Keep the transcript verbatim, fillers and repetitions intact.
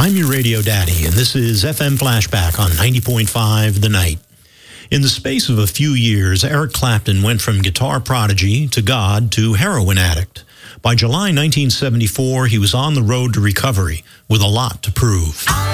I'm your radio daddy, and this is F M Flashback on ninety point five The Night. In the space of a few years, Eric Clapton went from guitar prodigy to god to heroin addict. By July nineteen seventy-four, he was on the road to recovery with a lot to prove.